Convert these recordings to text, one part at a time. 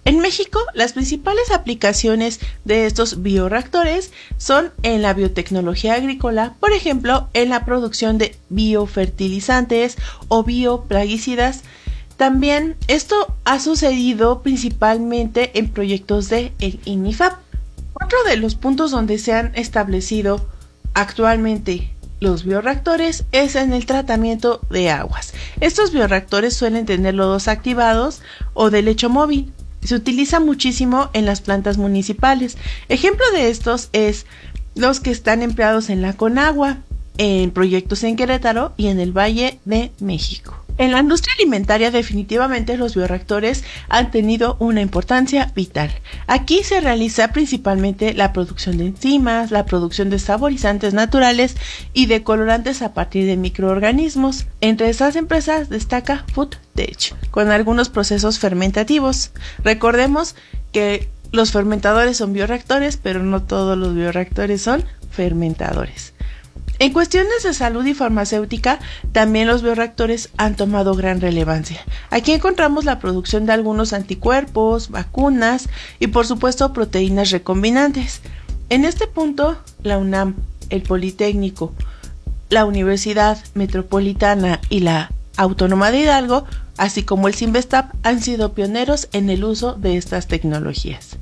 En México, las principales aplicaciones de estos bioreactores son en la biotecnología agrícola, por ejemplo, en la producción de biofertilizantes o bioplaguicidas. También esto ha sucedido principalmente en proyectos de el INIFAP. Otro de los puntos donde se han establecido actualmente los bioreactores es en el tratamiento de aguas. Estos bioreactores suelen tener lodos activados o de lecho móvil. Se utiliza muchísimo en las plantas municipales. Ejemplo de estos es los que están empleados en la Conagua, en proyectos en Querétaro y en el Valle de México. En la industria alimentaria definitivamente los bioreactores han tenido una importancia vital. Aquí se realiza principalmente la producción de enzimas, la producción de saborizantes naturales y de colorantes a partir de microorganismos. Entre esas empresas destaca FoodTech, con algunos procesos fermentativos. Recordemos que los fermentadores son bioreactores, pero no todos los bioreactores son fermentadores. En cuestiones de salud y farmacéutica, también los bioreactores han tomado gran relevancia. Aquí encontramos la producción de algunos anticuerpos, vacunas y por supuesto proteínas recombinantes. En este punto, la UNAM, el Politécnico, la Universidad Metropolitana y la Autónoma de Hidalgo, así como el CINVESTAP, han sido pioneros en el uso de estas tecnologías.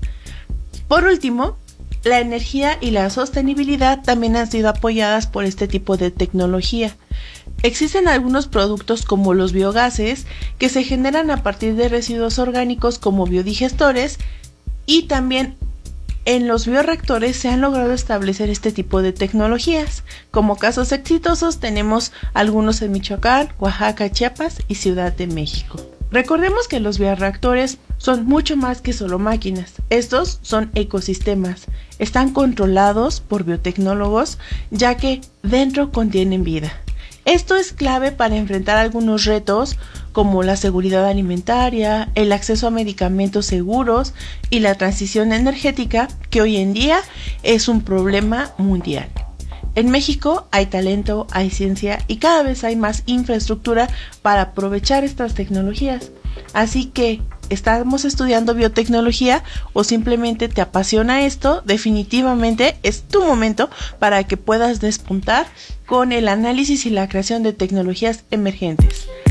Por último, la energía y la sostenibilidad también han sido apoyadas por este tipo de tecnología. Existen algunos productos como los biogases que se generan a partir de residuos orgánicos como biodigestores y también en los bioreactores se han logrado establecer este tipo de tecnologías. Como casos exitosos tenemos algunos en Michoacán, Oaxaca, Chiapas y Ciudad de México. Recordemos que los bioreactores son mucho más que solo máquinas. Estos son ecosistemas. Están controlados por biotecnólogos ya que dentro contienen vida. Esto es clave para enfrentar algunos retos como la seguridad alimentaria, el acceso a medicamentos seguros y la transición energética, que hoy en día es un problema mundial. En México hay talento, hay ciencia y cada vez hay más infraestructura para aprovechar estas tecnologías. Así que, ¿estamos estudiando biotecnología o simplemente te apasiona esto? Definitivamente es tu momento para que puedas despuntar con el análisis y la creación de tecnologías emergentes.